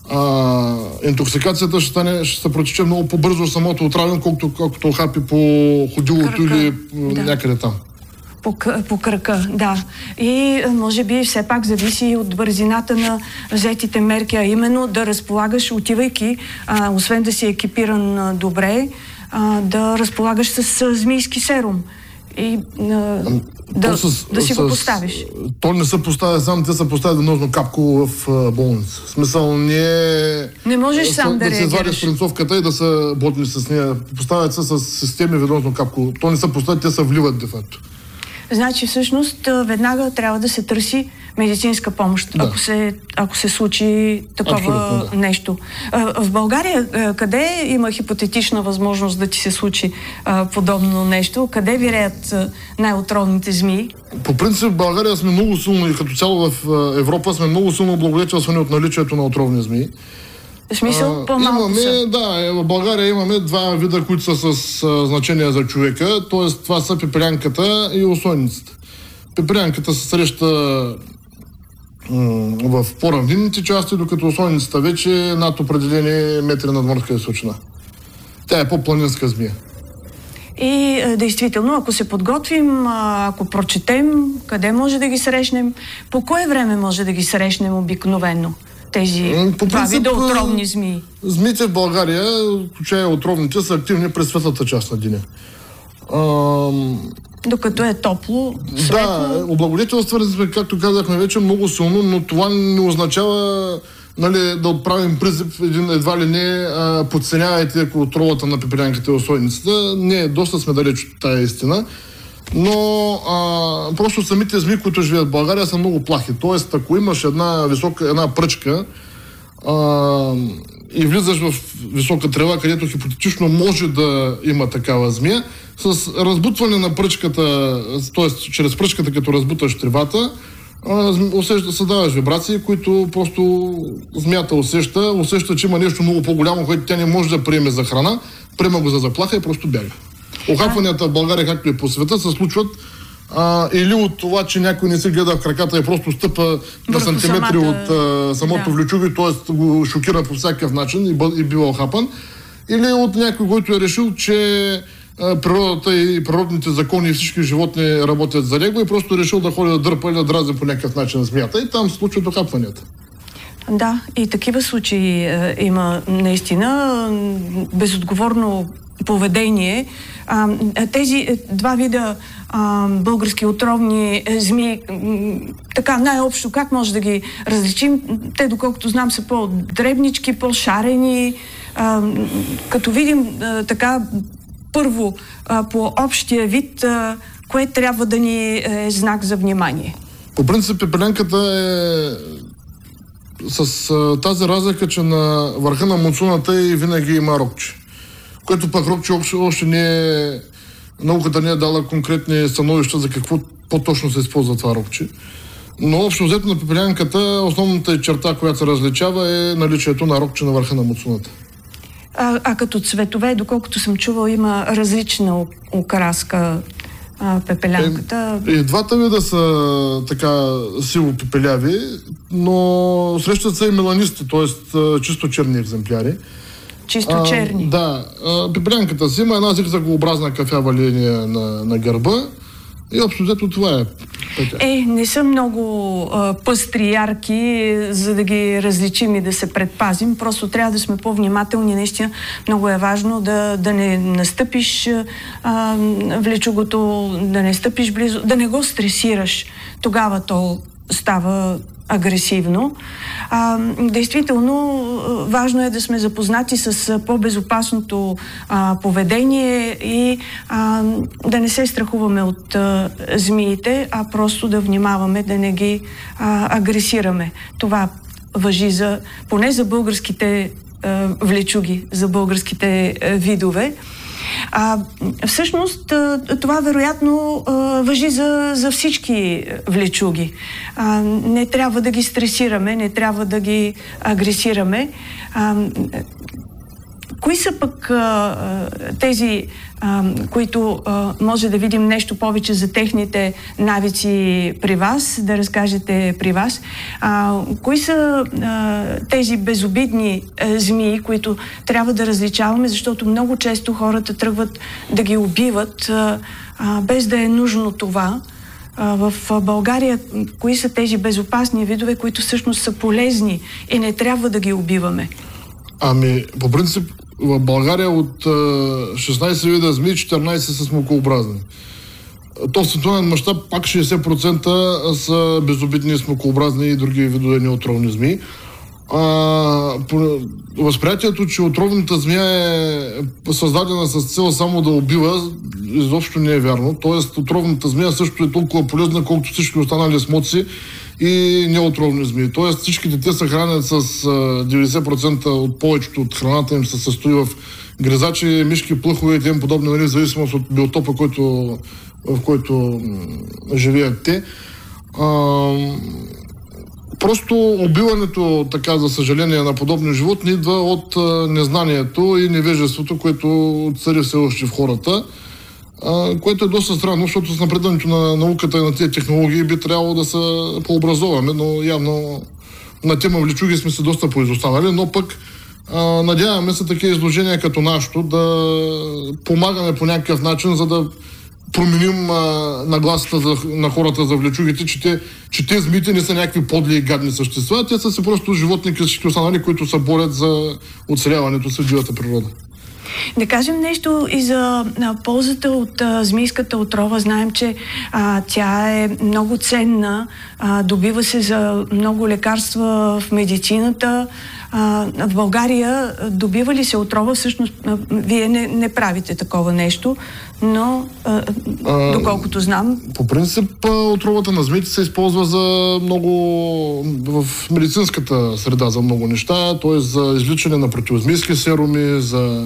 а, интоксикацията ще, стане, ще се протича много по-бързо самото отравен, колкото, колкото охапи по ходилото кръка, или да. Някъде там. По, по кръка, да. И може би все пак зависи от бързината на взетите мерки, а именно да разполагаш, отивайки, а, освен да си екипиран а, добре, а, да разполагаш с, с змийски серум. И а, да, с, да си с, го поставиш. То не се поставя сам, те се поставя венозно капко в а, болница. В смисъл, не... Не можеш да, сам да, да реагираш. Да се извадиш принцовката и да се ботни с нея. Поставят се с системи венозно капко. То не се поставят, те се вливат де факто. Значи всъщност веднага трябва да се търси медицинска помощ, да. ако, се, ако се случи такова да. нещо. В България къде има хипотетична възможност да ти се случи подобно нещо? Къде виреят най-отровните змии? По принцип в България сме много силно и като цяло в Европа сме много силно благодетелствани от наличието на отровни змии. В смисъл, по-малко имаме, са. Да, в България имаме два вида, които са с а, значение за човека, т.е. това са пеперянката и усойницата. Пеперянката се среща м- в по-равнинните части, докато усойницата вече е над определени метри надморска височина. Тя е по-планинска змия. И действително, ако се подготвим, ако прочетем, къде може да ги срещнем, по кое време може да ги срещнем обикновено? Тези два вида отровни змии. Змиите в България, включая отровните, са активни през светлата част на деня. Ам... Докато е топло, светло. Да, облагодетелствани сме, както казахме вече, много силно, но това не означава, нали, да отправим призив един едва ли не а, подценявайте ако отровата на пеперянката и усойницата. Не, доста сме далеч от тая истина. Но а, просто самите змии, които живеят в България, са много плахи. Тоест, ако имаш една висока, една пръчка а, и влизаш в висока трева, където хипотетично може да има такава змия, с разбутване на пръчката, т.е. чрез пръчката, като разбуташ тревата, усеща, създаваш вибрации, които просто змията усеща, усеща, че има нещо много по-голямо, което тя не може да приеме за храна, приема го за заплаха и просто бяга. Охапванията в България, както и по света, се случват а, или от това, че някой не се гледа в краката и просто стъпа на сантиметри самата... от а, самото да. влючуги, т.е. го шокира по всякакъв начин и, бъ, и бива охапан, или от някой, който е решил, че природата и природните закони и всички животни работят за него и просто решил да ходи да дърпа и да дразни по някакъв начин змията и там се случват дохапванията. Да, и такива случаи е, има наистина безотговорно поведение. А, тези два вида а, български отровни змии, така най-общо как може да ги различим? Те, доколкото знам, са по-дребнички, по-шарени. А, като видим а, така първо а, по общия вид, а, кое трябва да ни е знак за внимание? По принцип, пепеленката е с а, тази разлика, че на върха на муцуната и винаги има рокче. Което пък рокче още, още не е... Науката не е дала конкретни становища за какво по-точно се използва това рокче. Но общо взето на пепеленката основната черта, която се различава е наличието на рокче на върха на муцуната. А, а като цветове, доколкото съм чувал, има различна окраска а, пепелянката. Е, и двата вида са така сило пепеляви, но срещат се и меланисти, т.е. чисто черни екземпляри. Чисто черни? А, да. Пепелянката си има една зигзагообразна кафява линия на, на гърба и общо взето това е. Е, не са много а, пъстри, ярки, за да ги различим и да се предпазим. Просто трябва да сме по-внимателни. Наистина много е важно да, да не настъпиш а, влечугото, да не стъпиш близо, да не го стресираш. Тогава то става агресивно. А, действително, важно е да сме запознати с по-безопасното а, поведение и а, да не се страхуваме от а, змиите, а просто да внимаваме да не ги а, агресираме. Това важи за, поне за българските а, влечуги, за българските а, видове. А, всъщност, това вероятно важи за, за всички влечуги. А, не трябва да ги стресираме, не трябва да ги агресираме. А, кои са пък а, тези, а, които а, може да видим нещо повече за техните навици при вас, да разкажете при вас? А, кои са а, тези безобидни а, змии, които трябва да различаваме, защото много често хората тръгват да ги убиват, а, а, без да е нужно това? А, в България кои са тези безопасни видове, които всъщност са полезни и не трябва да ги убиваме? Ами, по принцип, в България от шестнайсет вида змии, четиринайсет са смокообразни. То в световен мащаб пак шейсет процента са безобидни, смокообразни и други видове неотровни змии. А, възприятието, че отровната змия е създадена с цел само да убива, изобщо не е вярно. Тоест, отровната змия също е толкова полезна, колкото всички останали смоци и неотровни змии. Тоест, всичките те се хранят с деветдесет процента от повечето от храната им се състои в гризачи, мишки, плъхове и тем подобни, в зависимост от биотопа, който, в който живеят те. А, Просто убиването, така за съжаление, на подобни животни идва от а, незнанието и невежеството, което цари все още в хората, а, което е доста странно, защото с напредването на науката и на тези технологии би трябвало да се пообразоваме, но явно на тема влечуги сме се доста поизостанали, но пък а, надяваме се такива изложения като нашето да помагаме по някакъв начин, за да променим а, нагласата за, на хората за влечугите, че те, че те змиите не са някакви подли и гадни същества, те са си просто животни, като всички останали, които се борят за оцеляването с дивата природа. Да кажем нещо и за а, ползата от а, змийската отрова. Знаем, че а, тя е много ценна, а, добива се за много лекарства в медицината. А, в България добива ли се отрова? Всъщност, а, вие не, не правите такова нещо, но а, а, доколкото знам... По принцип, отровата на змиите се използва за много... в медицинската среда за много неща, т.е. за извличане на противозмийски серуми, за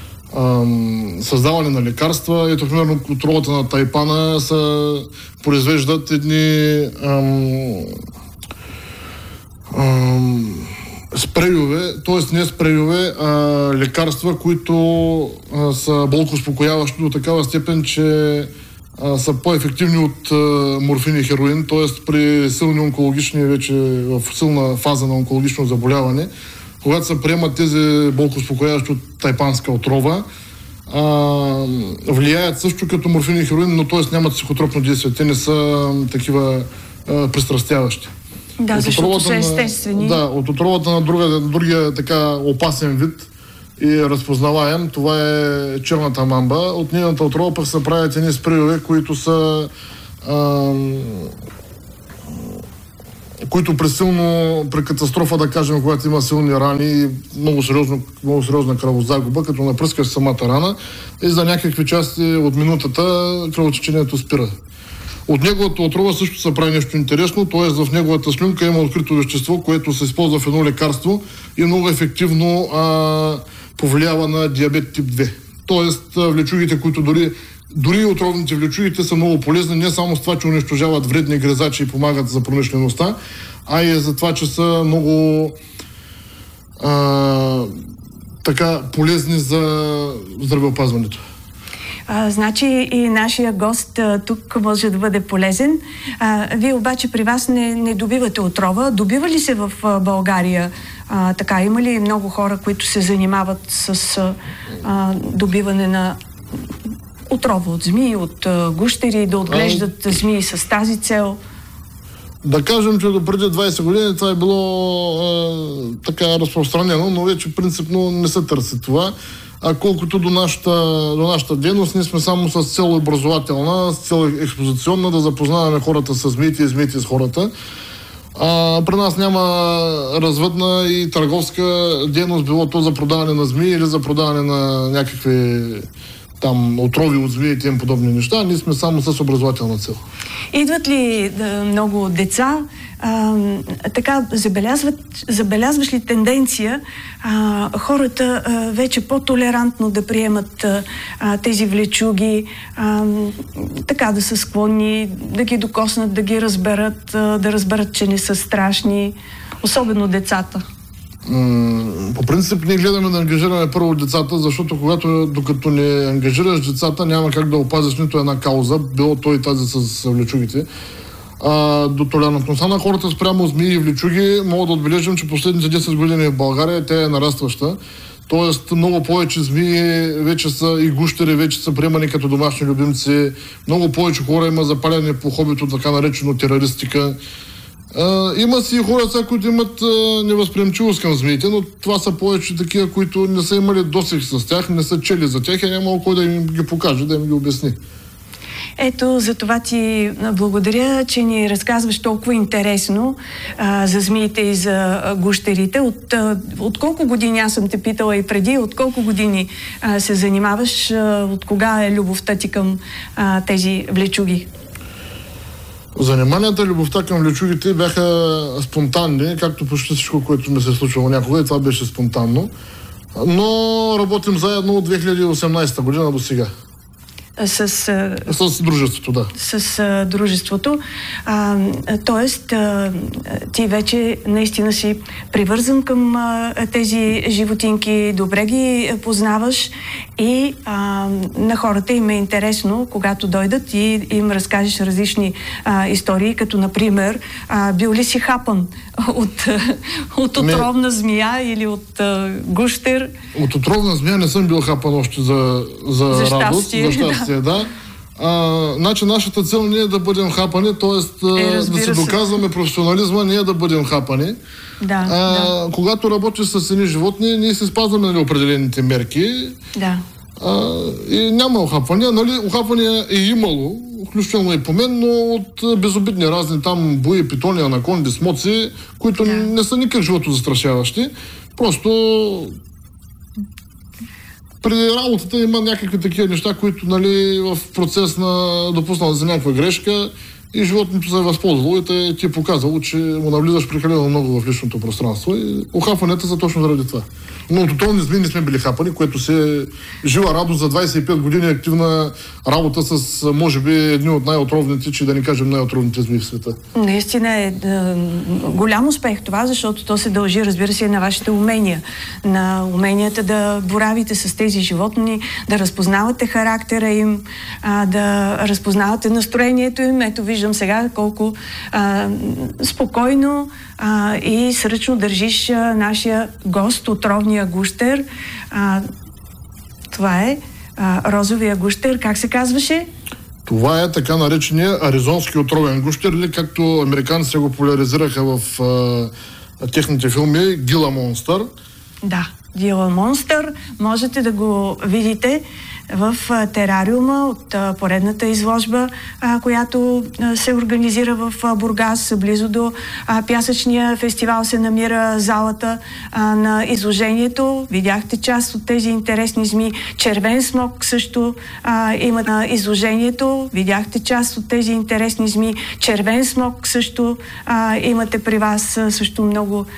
ам, създаване на лекарства. Ето, примерно, отровата на тайпана се произвеждат едни ам, ам, спрейове, т.е. не спрейове, а лекарства, които а, са болкоуспокояващи до такава степен, че а, са по-ефективни от а, морфин и хероин, т.е. при силни онкологични, вече в силна фаза на онкологично заболяване, когато се приемат тези болкоуспокояващи от тайпанска отрова, а, влияят също като морфин и хероин, но т.е. нямат психотропно действие. Те не са такива а, пристрастяващи. Да, от защото са естествени. На, да, от отровата на друга, другия така опасен вид и разпознаваем, това е черната мамба. От нейната отрова пък се правят едни спрейове, които са а, които при силно, при катастрофа, да кажем, когато има силни рани и много, сериозно, много сериозна кръвозагуба, като напръскаш самата рана и за някакви части от минутата кръвотечението спира. От неговата отрова също се прави нещо интересно, т.е. в неговата слюнка има открито вещество, което се използва в едно лекарство и много ефективно а, повлиява на диабет тип две. Тоест влечугите, които дори Дори отровните влечуги са много полезни, не само с това, че унищожават вредни гризачи и помагат за промишлеността, а и за това, че са много а, така полезни за здравеопазването. А, значи и нашия гост а, тук може да бъде полезен. А, вие обаче при вас не, не добивате отрова. Добива ли се в а, България а, така? Има ли много хора, които се занимават с а, добиване на отрова от змии, от а, гущери, да отглеждат а... змии с тази цел? Да кажем, че до преди двайсет години това е било а, така разпространено, но вече принципно не се търси това. А колкото до нашата, до нашата дейност, ние сме само с цел образователна, с цел експозиционна, да запознаваме хората с змиите и змиите с хората. А, при нас няма развъдна и търговска дейност, било то за продаване на змии или за продаване на някакви там отрови от змии и тем подобни неща. Ние сме само с образователна цел. Идват ли да, много деца? А, така, забелязват, забелязваш ли тенденция а, хората а, вече по-толерантно да приемат а, тези влечуги, а, така да са склонни, да ги докоснат, да ги разберат, а, да разберат, че не са страшни, особено децата? По принцип ние гледаме да ангажираме първо децата, защото когато докато не ангажираш децата, няма как да опазиш нито една кауза, било то и тази с влечугите. А, до толерантността на хората спрямо змии и влечуги мога да отбележим, че последните десет години в България тя е нарастваща. Тоест много повече змии вече са и гущери вече са приемани като домашни любимци. Много повече хора има запалени по хобито, така наречено терористика. Uh, има си хора, сега, които имат uh, невъзприемчивост към змиите, но това са повече такива, които не са имали досег с тях, не са чели за тях и няма кой да им ги покаже, да им ги обясни. Ето, за това ти благодаря, че ни разказваш толкова интересно а, за змиите и за гущерите. От, а, от колко години, аз съм те питала и преди, от колко години а, се занимаваш, а, от кога е любовта ти към а, тези влечуги? Заниманията и любовта към влечугите бяха спонтанни, както почти всичко, което ми се е случвало някога, и това беше спонтанно. Но работим заедно от две хиляди и осемнадесета година до сега. С, с дружеството, да. С а, дружеството. А, тоест, а, ти вече наистина си привързан към а, тези животинки, добре ги познаваш и а, на хората им е интересно, когато дойдат и им разкажеш различни а, истории, като например, а, бил ли си хапан от, от отровна не. змия или от а, гущер? От отровна змия не съм бил хапан още за, за, за радост, щастие, за щастие, да. да. А, значи нашата цел не е да бъдем хапани, т.е. Е, да си доказваме професионализма, не е да бъдем хапани. Да, а, да. Когато работиш с едни животни, ние си спазваме нали, определените мерки. Да. А, и няма охапвания, нали? Охапвания е имало, включително и по мен, но от безобидни разни там буи, питони, анаконди, смоци, които да. не са никак живото застрашаващи. Просто преди работата има някакви такива неща, които нали, в процес на допуснала за някаква грешка и животното се е възползвало и те ти е показало, че му навлизаш прекалено много в личното пространство и охапванията са точно заради това. Но от отровни змии не сме били хапани, което се е жива радост за двадесет и пет години активна работа с, може би, едни от най-отровните, че да не кажем най-отровните змии в света. Наистина е да, голям успех това, защото то се дължи, разбира се, на вашите умения. На уменията да боравите с тези животни, да разпознавате характера им, а, да разпознавате настроението им. Ето виждам сега колко а, спокойно а, и сръчно държиш а, нашия гост, отровния гущер. А, това е. а, розовия гущер. Как се казваше? Това е така наречения аризонски отровен гущер, или както американците го популяризираха в а, техните филми, Гила Монстър. Да, Гила Монстър. Можете да го видите в а, терариума от а, поредната изложба, а, която а, се организира в а, Бургас. Близо до а, Пясъчния фестивал се намира залата а, на изложението. Видяхте част от тези интересни зми. Червен смок също а, има на изложението. Видяхте част от тези интересни зми. Червен смок също а, имате при вас. Също много